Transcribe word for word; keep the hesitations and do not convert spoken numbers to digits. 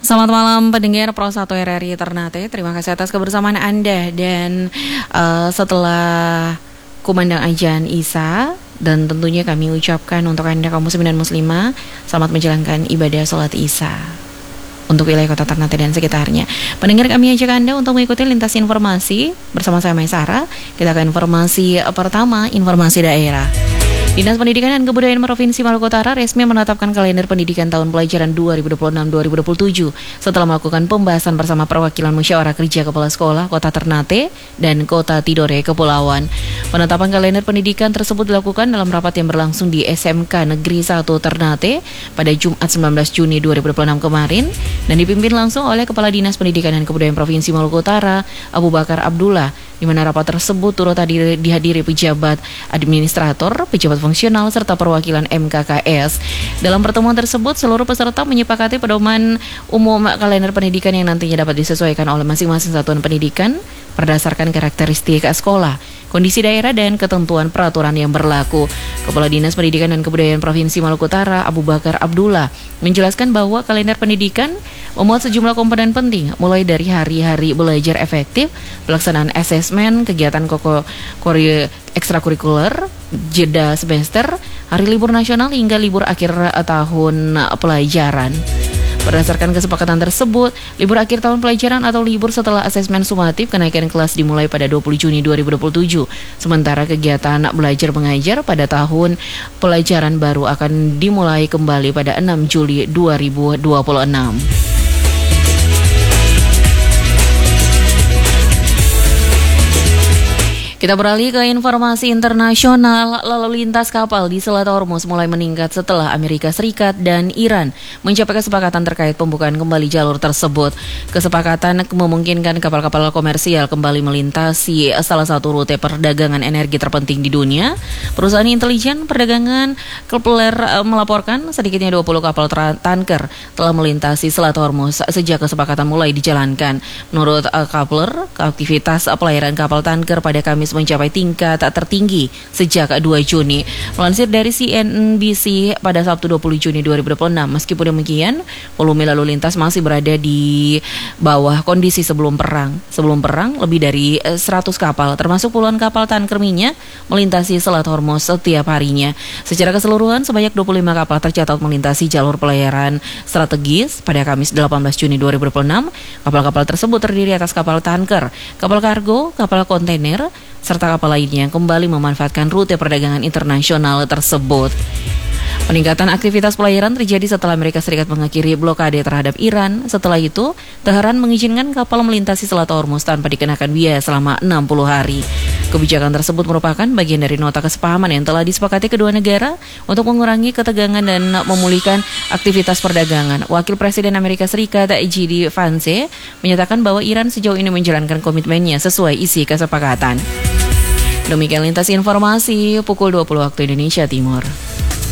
Selamat malam pendengar Pro satu R R I Ternate. Terima kasih atas kebersamaan Anda. Dan uh, setelah kumandang ajan Isya, dan tentunya kami ucapkan untuk Anda kaum muslim dan muslimah, selamat menjalankan ibadah sholat Isya untuk wilayah kota Ternate dan sekitarnya. Pendengar, kami ajak Anda untuk mengikuti lintas informasi bersama saya Maisara. Kita akan informasi pertama, informasi daerah. Dinas Pendidikan dan Kebudayaan Provinsi Maluku Utara resmi menetapkan kalender pendidikan tahun pelajaran dua ribu dua puluh enam dua ribu dua puluh tujuh setelah melakukan pembahasan bersama perwakilan musyawarah kerja kepala sekolah Kota Ternate dan Kota Tidore Kepulauan. Penetapan kalender pendidikan tersebut dilakukan dalam rapat yang berlangsung di S M K Negeri satu Ternate pada Jumat sembilan belas Juni dua ribu dua puluh enam kemarin dan dipimpin langsung oleh Kepala Dinas Pendidikan dan Kebudayaan Provinsi Maluku Utara Abu Bakar Abdullah, di mana rapat tersebut turut hadir, dihadiri pejabat administrator, pejabat fungsional, serta perwakilan M K K S. Dalam pertemuan tersebut, seluruh peserta menyepakati pedoman umum kalender pendidikan yang nantinya dapat disesuaikan oleh masing-masing satuan pendidikan berdasarkan karakteristik sekolah, kondisi daerah, dan ketentuan peraturan yang berlaku. Kepala Dinas Pendidikan dan Kebudayaan Provinsi Maluku Utara Abu Bakar Abdullah menjelaskan bahwa kalender pendidikan memuat sejumlah komponen penting, mulai dari hari-hari belajar efektif, pelaksanaan asesmen, kegiatan koko kori ekstrakurikuler, jeda semester, hari libur nasional, hingga libur akhir tahun pelajaran. Berdasarkan kesepakatan tersebut, libur akhir tahun pelajaran atau libur setelah asesmen sumatif kenaikan kelas dimulai pada dua puluh Juni dua ribu dua puluh tujuh. Sementara kegiatan belajar mengajar pada tahun pelajaran baru akan dimulai kembali pada enam Juli dua ribu dua puluh enam. Kita beralih ke informasi internasional. Lalu lintas kapal di Selat Hormuz mulai meningkat setelah Amerika Serikat dan Iran mencapai kesepakatan terkait pembukaan kembali jalur tersebut. Kesepakatan memungkinkan kapal-kapal komersial kembali melintasi salah satu rute perdagangan energi terpenting di dunia. Perusahaan intelijen perdagangan Kepler melaporkan sedikitnya dua puluh kapal tanker telah melintasi Selat Hormuz sejak kesepakatan mulai dijalankan. Menurut Kepler, aktivitas pelayaran kapal tanker pada Kamis mencapai tingkat tertinggi sejak dua Juni. Melansir dari C N B C pada Sabtu dua puluh Juni dua ribu dua puluh enam, meskipun demikian, volume lalu lintas masih berada di bawah kondisi sebelum perang. Sebelum perang, lebih dari seratus kapal, termasuk puluhan kapal tanker minyak, melintasi Selat Hormuz setiap harinya. Secara keseluruhan, sebanyak dua puluh lima kapal tercatat melintasi jalur pelayaran strategis pada Kamis delapan belas Juni dua ribu dua puluh enam. Kapal-kapal tersebut terdiri atas kapal tanker, kapal kargo, kapal kontainer, serta kapal lainnya yang kembali memanfaatkan rute perdagangan internasional tersebut. Peningkatan aktivitas pelayaran terjadi setelah Amerika Serikat mengakhiri blokade terhadap Iran. Setelah itu, Teheran mengizinkan kapal melintasi Selat Hormuz tanpa dikenakan biaya selama enam puluh hari. Kebijakan tersebut merupakan bagian dari nota kesepahaman yang telah disepakati kedua negara untuk mengurangi ketegangan dan memulihkan aktivitas perdagangan. Wakil Presiden Amerika Serikat J D Vance menyatakan bahwa Iran sejauh ini menjalankan komitmennya sesuai isi kesepakatan. Demikian lintas informasi pukul dua puluh waktu Indonesia Timur.